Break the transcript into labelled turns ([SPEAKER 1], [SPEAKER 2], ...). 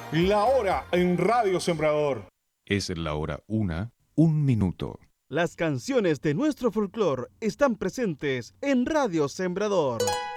[SPEAKER 1] La hora en Radio Sembrador.
[SPEAKER 2] Es la hora 1:01.
[SPEAKER 3] Las canciones de nuestro folclore están presentes en Radio Sembrador.